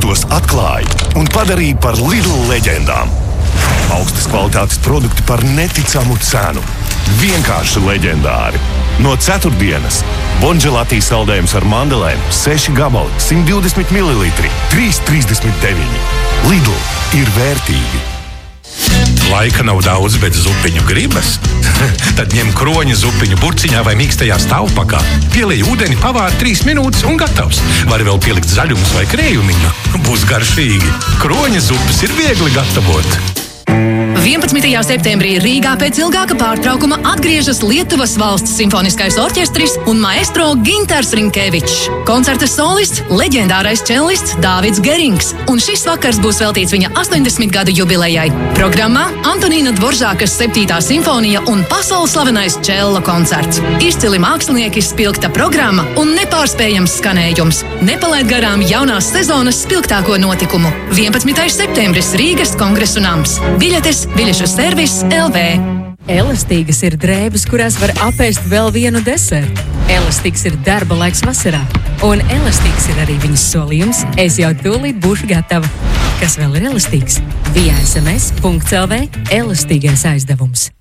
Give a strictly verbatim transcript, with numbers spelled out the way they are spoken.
tos atklāja un padarīja par Lidl leģendām. Augstas kvalitātes produkti par neticamu cenu. Vienkārši leģendāri. No ceturtdienas Bonželati saldējums ar mandelēm seši gabali, simt divdesmit mililitri, trīs trīsdesmit deviņi. Lidl ir vērtīgi. Laika nav daudz, bet zupiņu gribas? Tad ņem kroņa zupiņu burciņā vai mīkstajā stāvpakā. Pielej ūdeni, pavāri trīs minūtes un gatavs. Vari vēl pielikt zaļumus vai krējumiņu. Būs garšīgi. Kroņa zupas ir viegli gatavot. vienpadsmitajā septembrī Rīgā pēc ilgāka pārtraukuma atgriežas Lietuvas valsts simfoniskais orķestris un maestro Gintars Rinkevičs. Koncerta solists – leģendārais čellists Dāvids Gerings, un šis vakars būs veltīts viņa astoņdesmit gadu jubilejai. Programmā Antonīna Dvoržākas septītā simfonija un pasaules slavenais čella koncerts. Izcili mākslinieki, spilgta programma un nepārspējams skanējums. Nepalaid garām jaunās sezonas spilgtāko notikumu. vienpadsmitais septembris Rīgas Kongresu nams. Biļetes Biļešu servis L V. Elastīgas ir drēbes, kurās var apēst vēl vienu desertu. Elastīgs ir darba laiks vasarā. Un elastīgs ir arī viņas solījums. Es jau tūlīt būšu gatava. Kas vēl ir elastīgs? via s m s punkts l v elastīgais aizdevums.